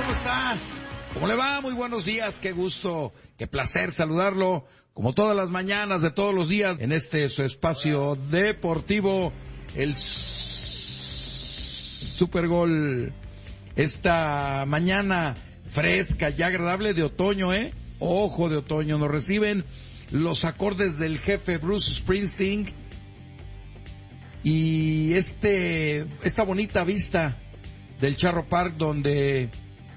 ¿cómo está? ¿Cómo le va? Muy buenos días, qué gusto, qué placer saludarlo, como todas las mañanas de todos los días, en su espacio deportivo, el Supergol. Esta mañana fresca y agradable de otoño, ojo de otoño, nos reciben los acordes del jefe Bruce Springsteen y esta bonita vista del Charro Park, donde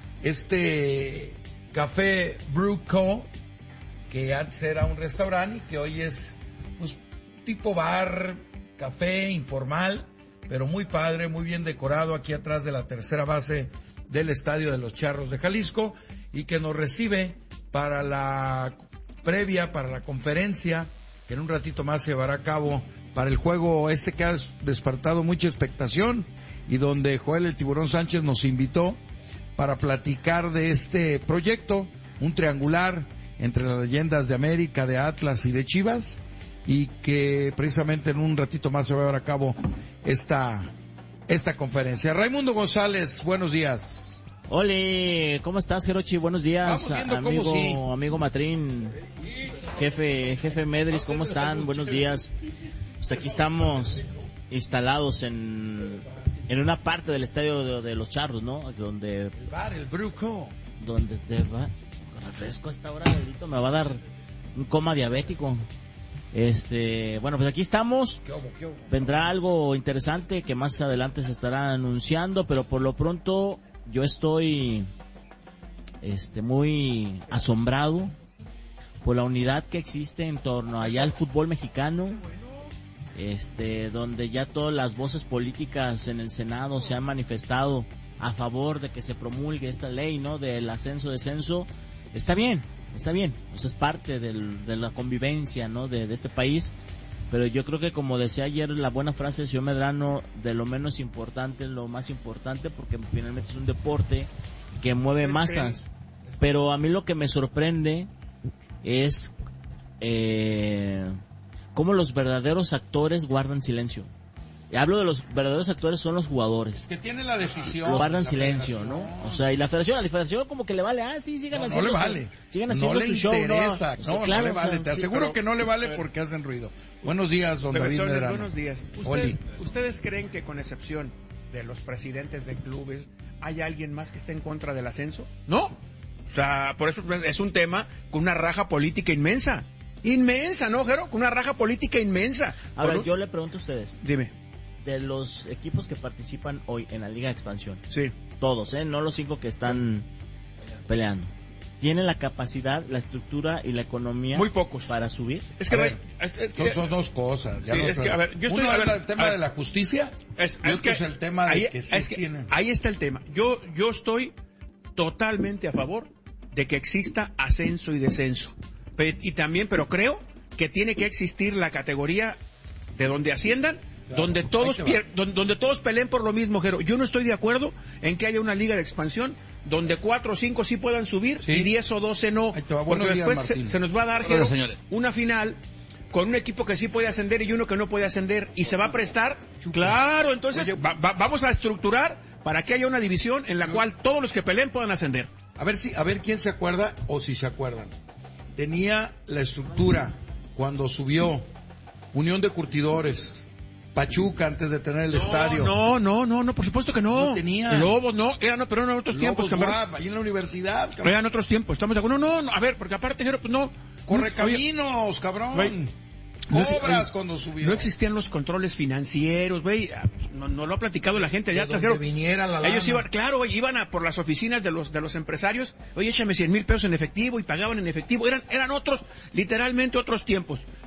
Café Brew Co., que antes era un restaurante y que hoy es pues tipo bar, café informal, pero muy padre, muy bien decorado, aquí atrás de la tercera base del Estadio de los Charros de Jalisco, y que nos recibe para la previa, para la conferencia que en un ratito más se llevará a cabo para el juego que ha despertado mucha expectación, y donde Joel el Tiburón Sánchez nos invitó para platicar de este proyecto, un triangular entre las leyendas de América, de Atlas y de Chivas, y que precisamente en un ratito más se va a llevar a cabo esta conferencia. Raimundo González, buenos días. Ole, ¿cómo estás, Jerochi? Buenos días, amigo Matrín, jefe Medris, ¿cómo están? Buenos días. Pues aquí estamos instalados en una parte del estadio de los Charros, ¿no? Donde el bar, el Bruco. Donde te va refresco a esta hora, Pedrito, me va a dar un coma diabético. Bueno, pues aquí estamos. ¿Qué hubo? Vendrá algo interesante que más adelante se estará anunciando, pero por lo pronto yo estoy muy asombrado por la unidad que existe en torno allá al fútbol mexicano, donde ya todas las voces políticas en el Senado se han manifestado a favor de que se promulgue esta ley, ¿no? Del ascenso-descenso. Está bien, pues es parte de la convivencia, ¿no? de este país, pero yo creo que, como decía ayer la buena frase del señor Medrano, de lo menos importante es lo más importante, porque finalmente es un deporte que mueve masas. Pero a mí lo que me sorprende es cómo los verdaderos actores guardan silencio. Y hablo de los verdaderos actores, son los jugadores. Que tienen la decisión. Lo guardan silencio, ¿no? O sea, y la federación como que le vale, sí, sigan haciendo. No le vale. Sigan haciendo su show, no le interesa. No le vale. Te aseguro que no le vale porque hacen ruido. Buenos días, don David Medrano. Buenos días. ¿Ustedes creen que, con excepción de los presidentes de clubes, hay alguien más que esté en contra del ascenso? No. O sea, por eso es un tema con una raja política inmensa. Inmensa, ¿no, Jero? Con una raja política inmensa. Ahora, yo le pregunto a ustedes. Dime. De los equipos que participan hoy en la Liga de Expansión. Sí. Todos, no los 5 que están peleando. ¿Tienen la capacidad, la estructura y la economía? Muy pocos. ¿Para subir? Es que, son dos cosas. Ya el tema de la justicia, es el tema de que sí tienen. Ahí está el tema. Yo estoy totalmente a favor de que exista ascenso y descenso. Pero creo que tiene que existir la categoría de donde asciendan, claro, donde todos peleen por lo mismo, Jero. Yo no estoy de acuerdo en que haya una liga de expansión donde 4 o 5 sí puedan subir, sí, y 10 o 12 no. Porque después se nos va a dar, Jero, una final con un equipo que sí puede ascender y uno que no puede ascender, y se va a prestar. Claro, entonces vamos a estructurar para que haya una división en la cual todos los que peleen puedan ascender. A ver quién se acuerda, o si se acuerdan. Tenía la estructura cuando subió Unión de Curtidores, Pachuca antes de tener el estadio. No, por supuesto que no. No tenía. Lobos, pero eran otros tiempos. Ahí en la universidad. Cabrón. Eran otros tiempos, estamos de acuerdo. No, a ver, porque aparte, pues no. Correcaminos, cabrón. Obras cuando subió. No existían los controles financieros, güey. No lo ha platicado la gente allá atrás. Viniera la lana. Ellos iban por las oficinas de los empresarios. Oye, échame 100,000 pesos en efectivo, y pagaban en efectivo. Eran literalmente otros tiempos.